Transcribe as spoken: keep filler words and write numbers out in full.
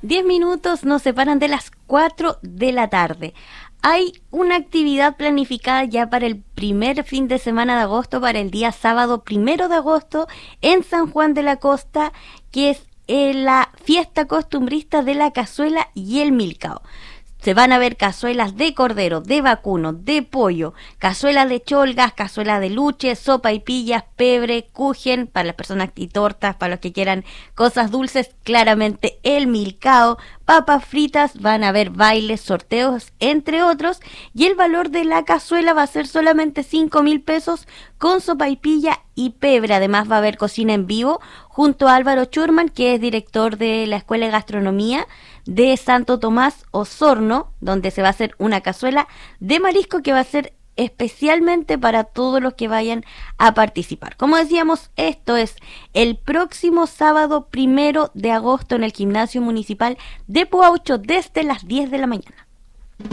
diez minutos nos separan de las cuatro de la tarde. Hay una actividad planificada ya para el primer fin de semana de agosto, para el día sábado primero de agosto, en San Juan de la Costa, que es eh, la fiesta costumbrista de la cazuela y el milcao. Se van a ver cazuelas de cordero, de vacuno, de pollo, cazuelas de cholgas, cazuelas de luche, sopa y pillas, pebre, kuchen, para las personas y tortas, para los que quieran cosas dulces, claramente el milcao, papas fritas, van a haber bailes, sorteos, entre otros, y el valor de la cazuela va a ser solamente cinco mil pesos con sopa y pilla y pebre. Además va a haber cocina en vivo junto a Álvaro Schurman, que es director de la Escuela de Gastronomía de Santo Tomás Osorno, donde se va a hacer una cazuela de marisco que va a ser especialmente para todos los que vayan a participar. Como decíamos, esto es el próximo sábado primero de agosto en el Gimnasio Municipal de Puaucho desde las diez de la mañana.